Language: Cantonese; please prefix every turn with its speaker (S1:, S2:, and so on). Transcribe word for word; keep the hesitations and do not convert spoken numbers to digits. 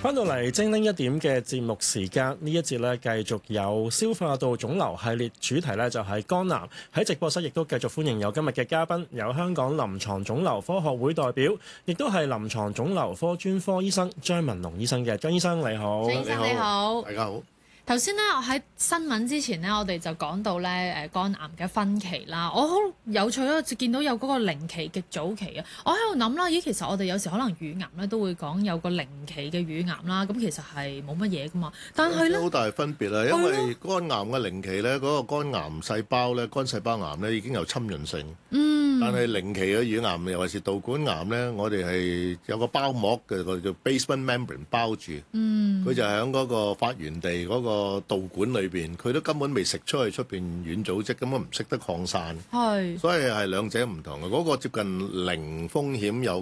S1: 翻到嚟精靈一點嘅節目時間，呢一節咧繼續有消化道腫瘤系列，主題咧就係肝癌。喺直播室亦都繼續歡迎有今日嘅嘉賓，有香港臨床腫瘤科學會代表，亦都係臨床腫瘤科專科醫生張文龍醫生嘅。張醫生你好。
S2: 張醫生你好，
S3: 大家好。
S2: 頭先咧，我喺新聞之前咧，我哋就講到咧誒肝癌嘅分期啦。我好有趣咯，就見到有嗰個零期極早期啊。我喺度諗啦，咦，其實我哋有時可能乳癌咧都會講有個零期嘅乳癌啦。咁其實係冇乜嘢噶嘛。但係咧，
S3: 好大分別啦，因為肝癌嘅零期咧，嗰、嗰個肝癌細胞咧，肝細胞癌咧已經有侵潤性。
S2: 嗯。
S3: 但係零期嘅乳癌，尤其是導管癌咧，我哋係有個包膜嘅，個叫 basement membrane 包住。嗯。佢就喺嗰個發源地嗰、嗰個。個導管裏邊，佢都根本未食出去出邊軟組織，根本唔識得擴散，係，所以係兩者唔同嘅。嗰、那個接近零風險有